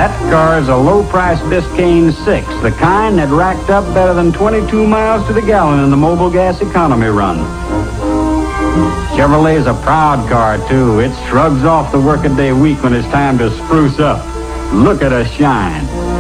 That car's a low-priced Biscayne 6, the kind that racked up better than 22 miles to the gallon in the Mobil gas economy run. Chevrolet's a proud car, too. It shrugs off the workaday week when it's time to spruce up. Look at us shine.